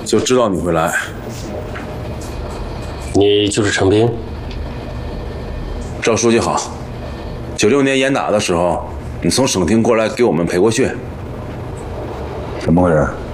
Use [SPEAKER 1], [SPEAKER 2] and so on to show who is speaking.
[SPEAKER 1] 就知道你会来。
[SPEAKER 2] 你就是程斌？
[SPEAKER 1] 赵书记好。96年严打的时候，你从省厅过来给我们赔过血。
[SPEAKER 3] 怎么回事？